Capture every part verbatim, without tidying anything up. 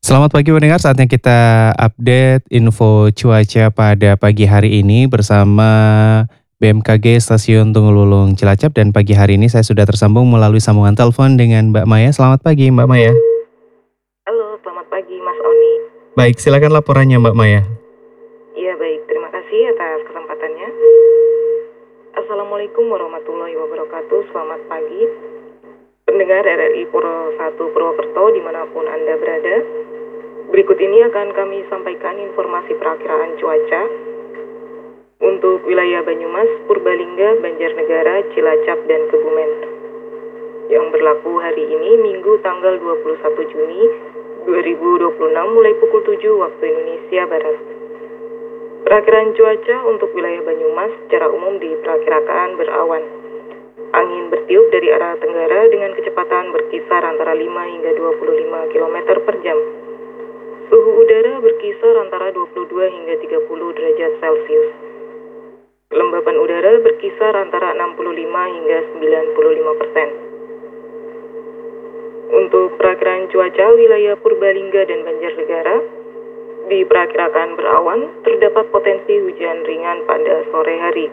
Selamat pagi pendengar, saatnya kita update info cuaca pada pagi hari ini bersama B M K G Stasiun Tunggalulung Cilacap dan pagi hari ini saya sudah tersambung melalui sambungan telepon dengan Mbak Maya. Selamat pagi Mbak Maya. Halo, selamat pagi Mas Oni. Baik, silakan laporannya Mbak Maya. Iya baik, terima kasih atas kesempatannya. Assalamualaikum warahmatullahi wabarakatuh, selamat pagi. Pendengar R R I Puro satu Purwokerto dimanapun Anda berada. Berikut ini akan kami sampaikan informasi perakiraan cuaca untuk wilayah Banyumas, Purbalingga, Banjarnegara, Cilacap, dan Kebumen yang berlaku hari ini Minggu tanggal dua puluh satu Juni dua ribu dua puluh enam mulai pukul tujuh waktu Indonesia Barat. Perakiraan cuaca untuk wilayah Banyumas secara umum diperkirakan berawan. Angin bertiup dari arah tenggara dengan kecepatan berkisar antara lima hingga dua puluh lima kilometer per jam. Suhu udara berkisar antara dua puluh dua hingga tiga puluh derajat Celcius. Kelembapan udara berkisar antara enam puluh lima hingga sembilan puluh lima persen. Untuk perakiraan cuaca wilayah Purbalingga dan Banjarnegara, diperkirakan berawan, terdapat potensi hujan ringan pada sore hari.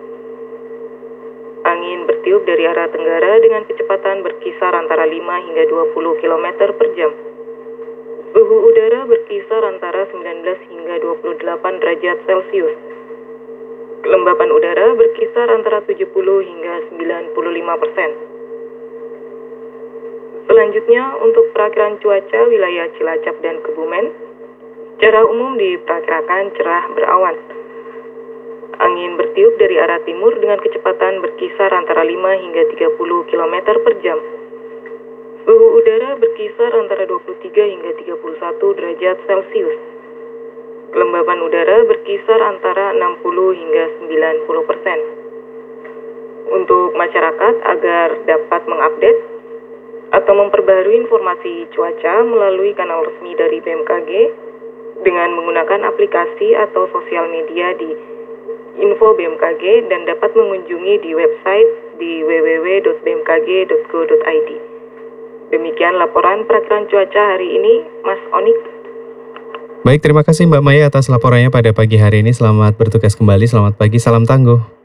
Angin bertiup dari arah tenggara dengan kecepatan berkisar antara lima hingga dua puluh kilometer per jam. Suhu udara berkisar antara sembilan belas hingga dua puluh delapan derajat Celcius. Kelembapan udara berkisar antara tujuh puluh hingga sembilan puluh lima persen. Selanjutnya, untuk perakiraan cuaca wilayah Cilacap dan Kebumen, secara umum diperkirakan cerah berawan. Angin bertiup dari arah timur dengan kecepatan berkisar antara lima hingga tiga puluh kilometer per jam. Suhu udara berkisar antara dua puluh tiga hingga tiga puluh satu derajat Celcius. Kelembapan udara berkisar antara enam puluh hingga sembilan puluh persen. Untuk masyarakat agar dapat mengupdate atau memperbarui informasi cuaca melalui kanal resmi dari B M K G dengan menggunakan aplikasi atau sosial media di info B M K G dan dapat mengunjungi di website di w w w titik b m k g titik go titik i d. Demikian laporan perakiraan cuaca hari ini, Mas Onik. Baik, terima kasih Mbak Maya atas laporannya pada pagi hari ini. Selamat bertugas kembali, selamat pagi, salam tangguh.